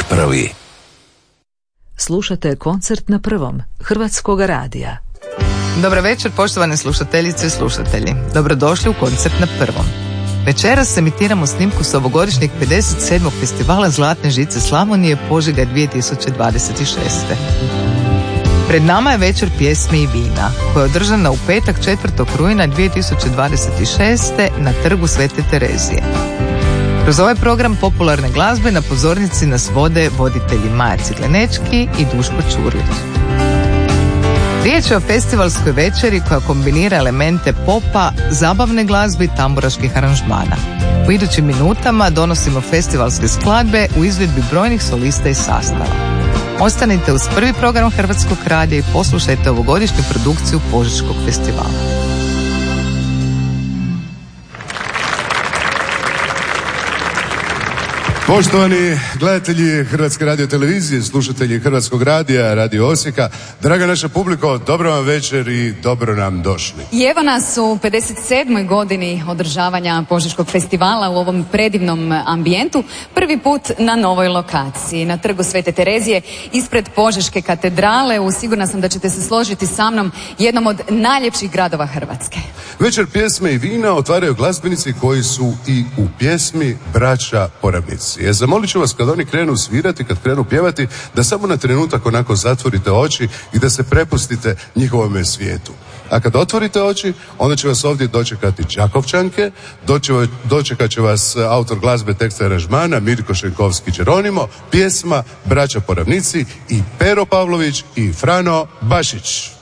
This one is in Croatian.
prvi. Slušate koncert na prvom Hrvatskog radija. Dobar večer, poštovane slušateljice i slušatelji. Dobrodošli u koncert na prvom. Večeras emitiramo snimku s ovogodišnjeg 57. festivala Zlatne žice Slavonije Požega 2026. Pred nama je večer pjesme i vina, koja je održana u petak 4. rujna 2026. na trgu Svete Terezije. Kroz ovaj program popularne glazbe na pozornici nas vode voditelji Maja Ciglenečki i Duško Ćurlić. Riječ je o festivalskoj večeri koja kombinira elemente popa, zabavne glazbe i tamburaških aranžmana. U idućim minutama donosimo festivalske skladbe u izvedbi brojnih solista i sastava. Ostanite uz prvi program Hrvatskog radija i poslušajte ovogodišnju produkciju Požeškog festivala. Poštovani gledatelji Hrvatske radiotelevizije, slušatelji Hrvatskog radija, Radio Osijeka, draga naša publiko, dobro vam večer i dobro nam došli. I evo nas u 57. godini održavanja Požeškog festivala u ovom predivnom ambijentu, prvi put na novoj lokaciji, na trgu Svete Terezije, ispred Požeške katedrale, sigurna sam da ćete se složiti sa mnom, jednom od najljepših gradova Hrvatske. Večer pjesme i vina otvaraju glazbenici koji su i u pjesmi braća Poravnici. Zamolit ću vas kad oni krenu svirati, kad krenu pjevati, da samo na trenutak onako zatvorite oči i da se prepustite njihovome svijetu. A kad otvorite oči, onda će vas ovdje dočekati Đakovčanke, dočekat će vas autor glazbe, teksta i aranžmana Mirko Šenkovski Đeronimo, pjesma braća Poravnici i Pero Pavlović i Frano Bašić.